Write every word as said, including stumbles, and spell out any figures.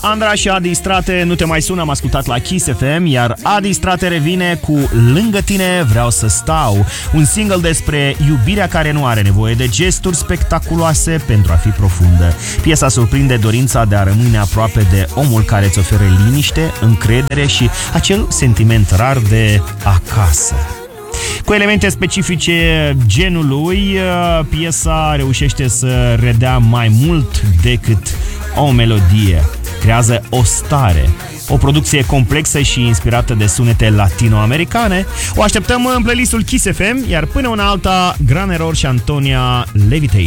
Andra și Adi Strate, Nu te mai sun, am ascultat la Kiss F M, iar Adi Strate revine cu Lângă tine vreau să stau, un single despre iubirea care nu are nevoie de gesturi spectaculoase pentru a fi profundă. Piesa surprinde dorința de a rămâne aproape de omul care îți oferă liniște, încredere și acel sentiment rar de acasă. Cu elemente specifice genului, piesa reușește să redea mai mult decât o melodie. Creează o stare, o producție complexă și inspirată de sunete latino-americane. O așteptăm în playlistul Kiss F M, iar până una alta, Gran Error și Antonia, Levitate.